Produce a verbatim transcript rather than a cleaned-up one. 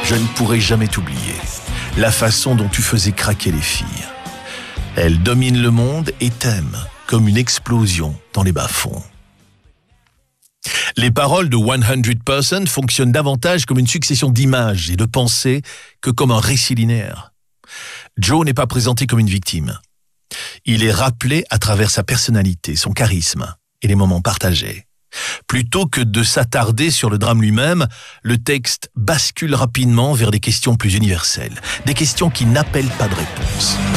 Je ne pourrai jamais t'oublier. La façon dont tu faisais craquer les filles. Elle domine le monde et t'aime comme une explosion dans les bas-fonds. Les paroles de cent pour cent fonctionnent davantage comme une succession d'images et de pensées que comme un récit linéaire. Joe n'est pas présenté comme une victime. Il est rappelé à travers sa personnalité, son charisme et les moments partagés. Plutôt que de s'attarder sur le drame lui-même, le texte bascule rapidement vers des questions plus universelles, des questions qui n'appellent pas de réponse.